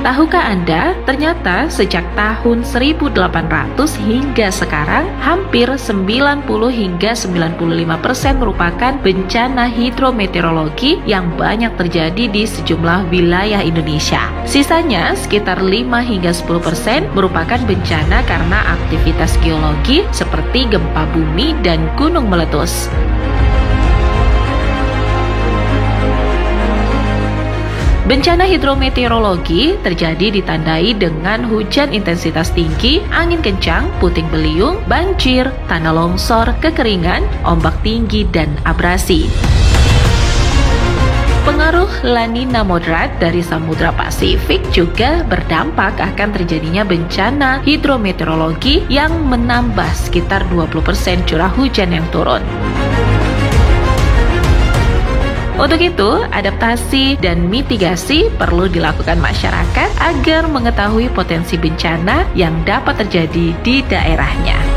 Tahukah Anda, ternyata sejak tahun 1800 hingga sekarang, hampir 90 hingga 95% merupakan bencana hidrometeorologi yang banyak terjadi di sejumlah wilayah Indonesia. Sisanya sekitar 5 hingga 10% merupakan bencana karena aktivitas geologi seperti gempa bumi dan gunung meletus. Bencana hidrometeorologi terjadi ditandai dengan hujan intensitas tinggi, angin kencang, puting beliung, banjir, tanah longsor, kekeringan, ombak tinggi, dan abrasi. Pengaruh La Nina moderat dari Samudra Pasifik juga berdampak akan terjadinya bencana hidrometeorologi yang menambah sekitar 20% curah hujan yang turun. Untuk itu, adaptasi dan mitigasi perlu dilakukan masyarakat agar mengetahui potensi bencana yang dapat terjadi di daerahnya.